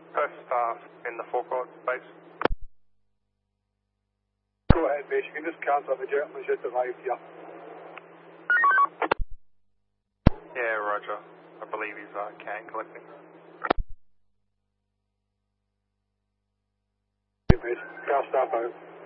First staff in the forecourt space. Go ahead, mate. You can just cancel the gentleman just arrived here. Yeah, roger. I believe he's can collecting. Okay, mate. Car staff out.